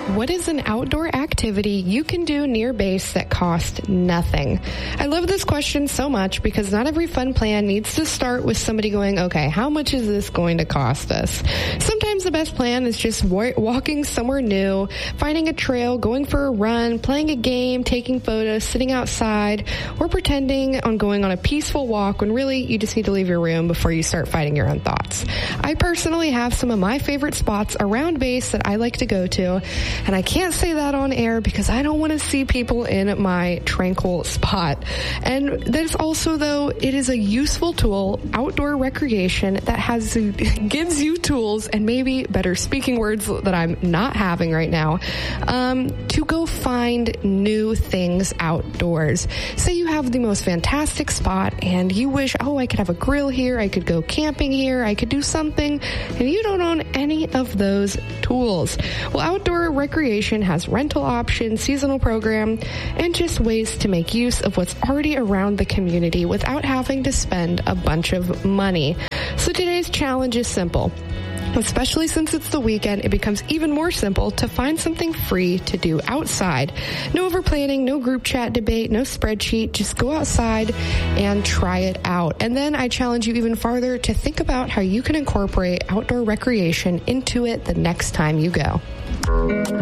What is an outdoor activity you can do near base that costs nothing? I love this question so much because not every fun plan needs to start with somebody going, okay, how much is this going to cost us? Sometimes the best plan is just walking somewhere new, finding a trail, going for a run, playing a game, taking photos, sitting outside, or pretending on going on a peaceful walk when really you just need to leave your room before you start fighting your own thoughts. I personally have some of my favorite spots around base that I like to go to, and I can't say that on air because I don't want to see people in my tranquil spot. And there's also, though, it is a useful tool, outdoor recreation, that gives you tools and maybe better speaking words that I'm not having right now, to go find new things outdoors. Say you have the most fantastic spot and you wish, I could have a grill here, I could go camping here, I could do something, and you don't own any of those tools. Well, outdoor recreation has rental options, seasonal program, and just ways to make use of what's already around the community without having to spend a bunch of money. So today's challenge is simple. Especially since it's the weekend, it becomes even more simple to find something free to do outside. No overplanning, no group chat debate, no spreadsheet. Just go outside and try it out. And then I challenge you even farther to think about how you can incorporate outdoor recreation into it the next time you go.